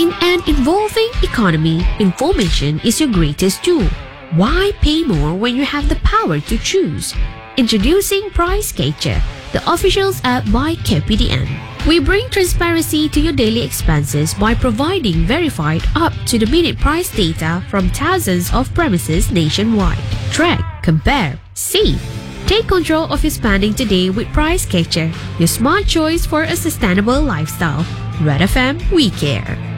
In an evolving economy, information is your greatest tool. Why pay more when you have the power to choose? Introducing Price Catcher, the official app by KPDN. We bring transparency to your daily expenses by providing verified up-to-the-minute price data from thousands of premises nationwide. Track, compare, save. Take control of your spending today with Price Catcher, your smart choice for a sustainable lifestyle. Red FM, we care.